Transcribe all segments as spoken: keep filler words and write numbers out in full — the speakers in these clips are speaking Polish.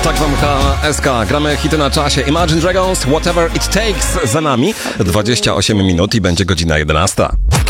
Tak zamyka S K. Gramy hity na czasie. Imagine Dragons, Whatever It Takes za nami. dwadzieścia osiem minut i będzie godzina jedenasta.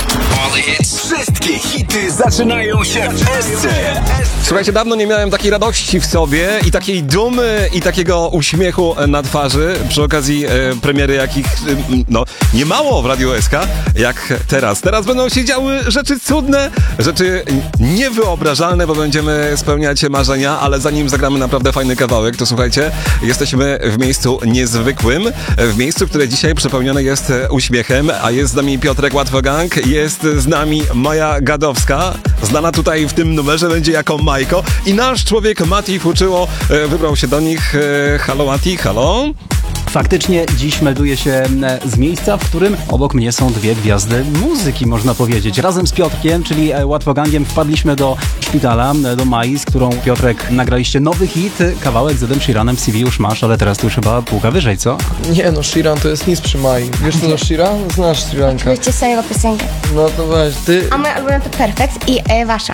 Wszystkie hity zaczynają się w S C. Słuchajcie, dawno nie miałem takiej radości w sobie i takiej dumy i takiego uśmiechu na twarzy przy okazji e, premiery, jakich e, no nie mało w Radiu S K, jak teraz. Teraz będą się działy rzeczy cudne, rzeczy niewyobrażalne, bo będziemy spełniać marzenia, ale zanim zagramy naprawdę fajny kawałek, to słuchajcie, jesteśmy w miejscu niezwykłym, w miejscu, które dzisiaj przepełnione jest uśmiechem, a jest z nami Piotrek Łatwogang, jest z nami Maja Gadowska, znana tutaj w tym numerze będzie jako Majko, i nasz człowiek Mati Fuczyło wybrał się do nich. Halo Mati, halo? Faktycznie dziś melduję się z miejsca, w którym obok mnie są dwie gwiazdy muzyki, można powiedzieć. Razem z Piotrkiem, czyli Łatwogangiem, wpadliśmy do szpitala, do Mai, z którą, Piotrek, nagraliście nowy hit, kawałek z Edem Sheeranem w C V już masz, ale teraz tu już chyba półka wyżej, co? Nie no, Sheeran to jest nic przy Mai. Wiesz co to Sheeran? Znasz Sheeranka. Wiecie samego piosenkę. No to weź, ty... A moja ulubiona to Perfect i e, wasza.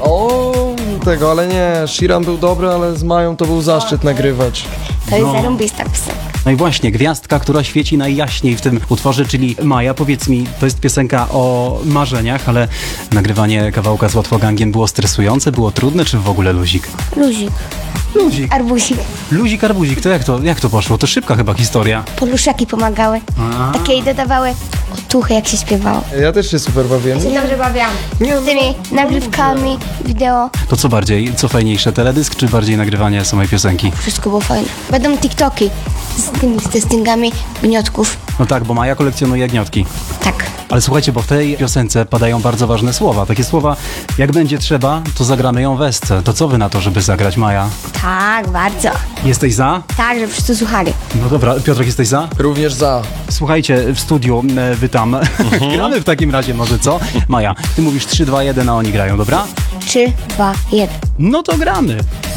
O, tego, ale nie, Sheeran był dobry, ale z Mają to był zaszczyt nagrywać. To jest No. zarąbista piosenka. No i właśnie, gwiazdka, która świeci najjaśniej w tym utworze, czyli Maja. Powiedz mi, to jest piosenka o marzeniach, ale nagrywanie kawałka z Łatwogangiem było stresujące, było trudne, czy w ogóle luzik? Luzik. Luzik. Arbuzik. Luzik, arbuzik, to jak to, jak to poszło? To szybka chyba historia. Poluszaki pomagały. A. Takie dodawały otuchy, jak się śpiewało. Ja też się super bawiłem. Się dobrze bawiłam. Nie, no, Z tymi nagrywkami, wideo. To co bardziej, co fajniejsze, teledysk, czy bardziej nagrywanie samej piosenki? Wszystko było fajne. Będą TikToki z tymi testingami gniotków. No tak, bo Maja kolekcjonuje gniotki. Tak. Ale słuchajcie, bo w tej piosence padają bardzo ważne słowa. Takie słowa, jak będzie trzeba, to zagramy ją w esce. To co wy na to, żeby zagrać, Maja? Tak, bardzo. Jesteś za? Tak, żeby wszyscy słuchali. No dobra, Piotrek, jesteś za? Również za. Słuchajcie, w studiu e, wy tam. Gramy w takim razie może, co? Maja, ty mówisz trzy, dwa, jeden, a oni grają, dobra? trzy, dwa, jeden. No to gramy.